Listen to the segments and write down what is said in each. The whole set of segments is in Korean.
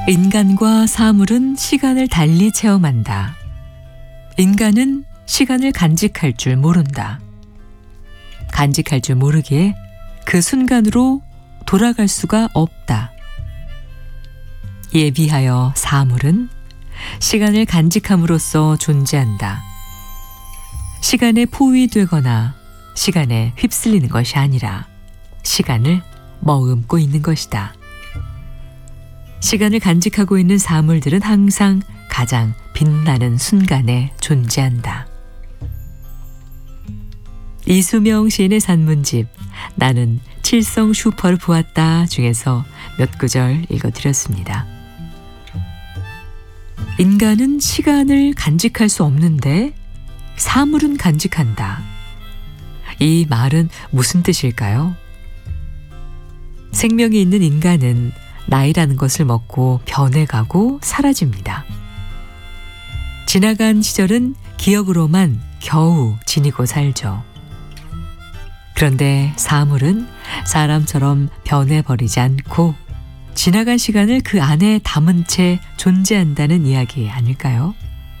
인간과 사물은 시간을 달리 체험한다. 인간은 시간을 간직할 줄 모른다. 간직할 줄 모르기에 그 순간으로 돌아갈 수가 없다. 이에 비하여 사물은 시간을 간직함으로써 존재한다. 시간에 포위되거나 시간에 휩쓸리는 것이 아니라 시간을 머금고 있는 것이다. 시간을 간직하고 있는 사물들은 항상 가장 빛나는 순간에 존재한다. 이수명 시인의 산문집 나는 칠성 슈퍼를 보았다 중에서 몇 구절 읽어드렸습니다. 인간은 시간을 간직할 수 없는데 사물은 간직한다. 이 말은 무슨 뜻일까요? 생명이 있는 인간은 나이라는 것을 먹고 변해가고 사라집니다. 지나간 시절은 기억으로만 겨우 지니고 살죠. 그런데 사물은 사람처럼 변해버리지 않고 지나간 시간을 그 안에 담은 채 존재한다는 이야기 아닐까요?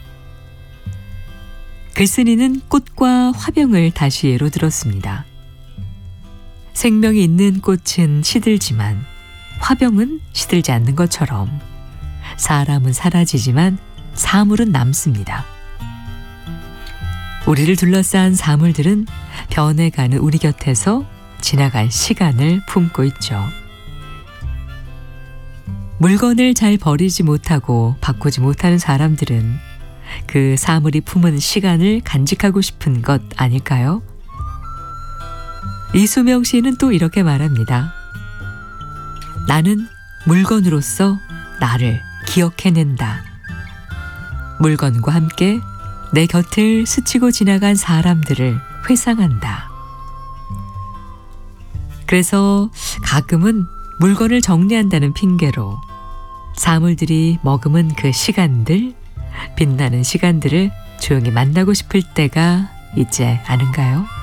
글쓴이는 꽃과 화병을 다시 예로 들었습니다. 생명이 있는 꽃은 시들지만 화병은 시들지 않는 것처럼 사람은 사라지지만 사물은 남습니다. 우리를 둘러싼 사물들은 변해가는 우리 곁에서 지나간 시간을 품고 있죠. 물건을 잘 버리지 못하고 바꾸지 못하는 사람들은 그 사물이 품은 시간을 간직하고 싶은 것 아닐까요? 이수명 시인은 또 이렇게 말합니다. 나는 물건으로서 나를 기억해낸다. 물건과 함께 내 곁을 스치고 지나간 사람들을 회상한다. 그래서 가끔은 물건을 정리한다는 핑계로 사물들이 머금은 그 시간들, 빛나는 시간들을 조용히 만나고 싶을 때가 있지 않은가요?